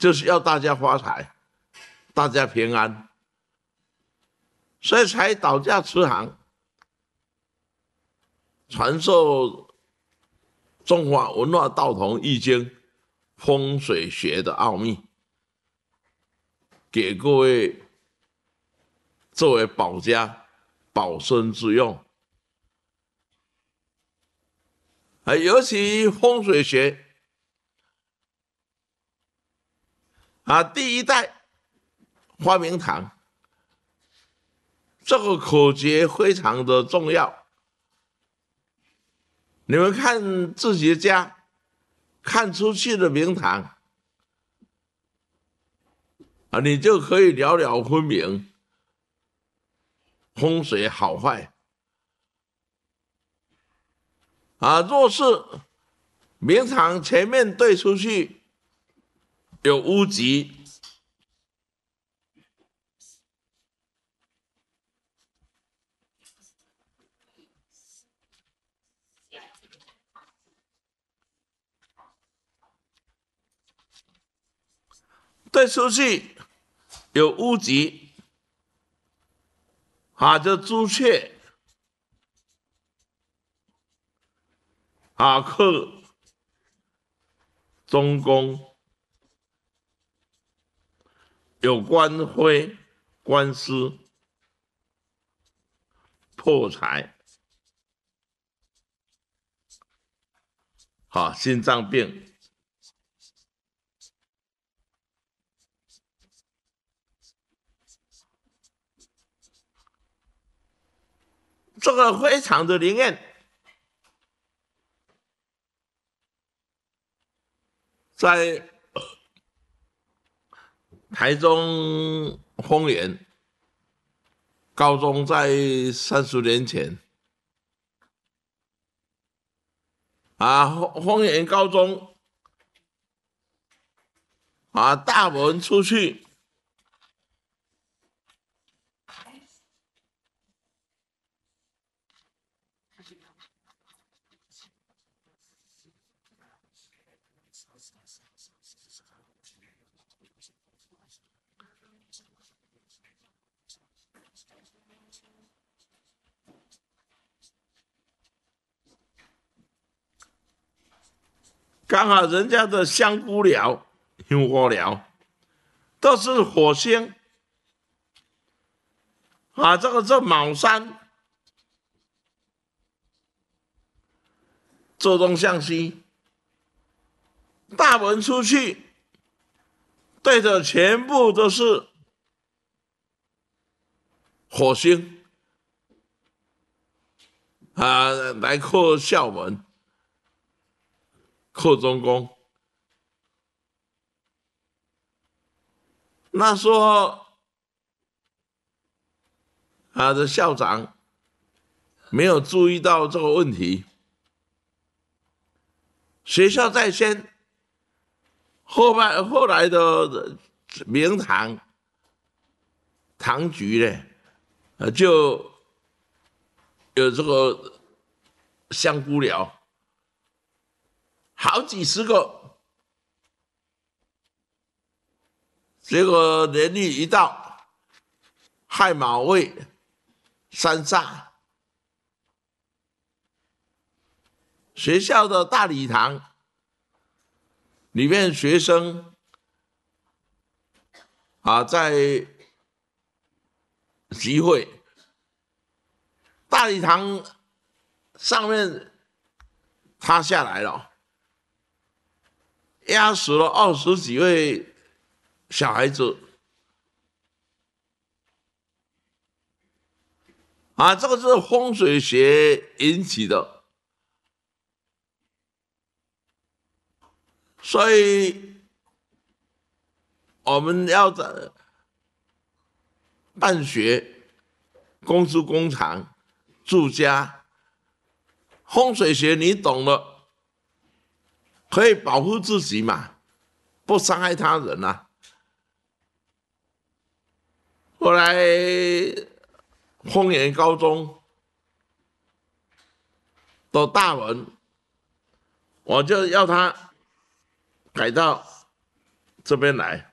就是要大家发财，大家平安，所以才倒驾慈航，传授中华文化道统易经风水学的奥秘，给各位作为保家保身之用。尤其风水学第一代发明堂，这个口诀非常的重要。你们看自己的家，看出去的明堂你就可以了了分明风水好坏若是明堂前面对出去有屋脊，对出去有屋脊就朱雀克中宫，有官非官司破财心脏病这个非常的灵验。在台中丰原高中，在30年前丰原高中大门出去刚好人家的香菇寮、香菇寮都是火星这个是卯山，坐东向西，大门出去，对着全部都是火星来克校门、克中宫。那说的校长没有注意到这个问题，学校在先，后来的明堂堂局呢，就有这个香菇寮，好几十个。结果年历一到，亥卯未三煞，学校的大礼堂里面学生在集会，大礼堂上面塌下来了，压死了20几位小孩子这个是风水学引起的，所以我们要办学、公司、工厂、住家，风水学你懂了，可以保护自己嘛，不伤害他人后来丰原高中的大门，我就要他改到这边来。